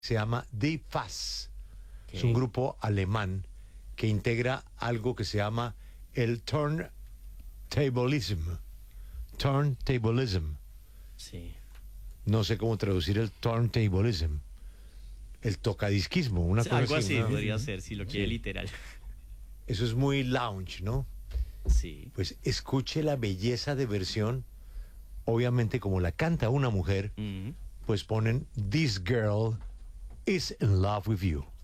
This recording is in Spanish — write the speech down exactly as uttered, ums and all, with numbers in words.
se llama Die Faz. Ok. Es un grupo alemán que integra algo que se llama el turntablism. Turntablism. Sí. No sé cómo traducir el turntablism. El tocadisquismo, una cosa Algo así ¿no? podría ser, si lo quiere Sí. literal. Eso es muy lounge, ¿no? Sí. Pues escuche la belleza de versión. Obviamente, como la canta una mujer, Mm. pues ponen This Girl is in Love with You.